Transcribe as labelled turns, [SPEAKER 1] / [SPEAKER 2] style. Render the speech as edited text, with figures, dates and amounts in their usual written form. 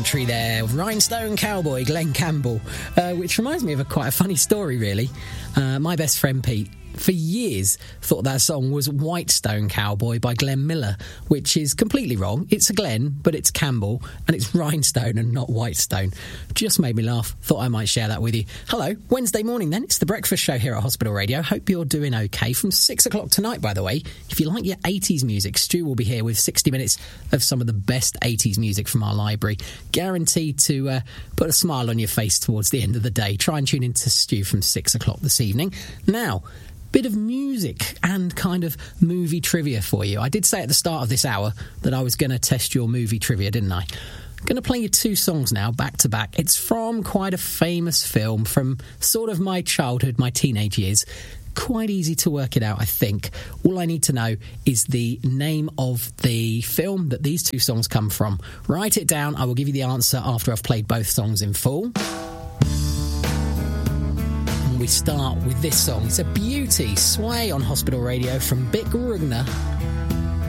[SPEAKER 1] Tree there, Rhinestone Cowboy, Glenn Campbell, which reminds me of quite a funny story, really. My best friend Pete, for years, thought that song was Whitestone Cowboy by Glenn Miller, which is completely wrong. It's a Glenn, but it's Campbell, and it's Rhinestone and not Whitestone. Just made me laugh. Thought I might share that with you. Hello, Wednesday morning then. It's the breakfast show here at Hospital Radio. Hope you're doing okay. From 6 o'clock tonight, by the way. If you like your 80s music, Stu will be here with 60 minutes of some of the best 80s music from our library. Guaranteed to put a smile on your face towards the end of the day. Try and tune into Stu from 6 o'clock this evening. Now, bit of music and kind of movie trivia for you. I did say at the start of this hour that I was going to test your movie trivia, didn't I? I'm going to play you two songs now, back to back. It's from quite a famous film from sort of my childhood, my teenage years. Quite easy to work it out, I think. All I need to know is the name of the film that these two songs come from. Write it down. I will give you the answer after I've played both songs in full. We start with this song. It's a beauty, Sway on Hospital Radio from Bick Rugner.